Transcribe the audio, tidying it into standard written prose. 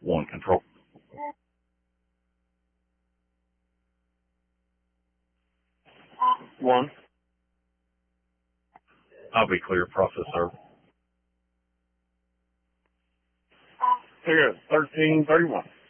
One control. One. I'll be clear. Process server. Here, 1331.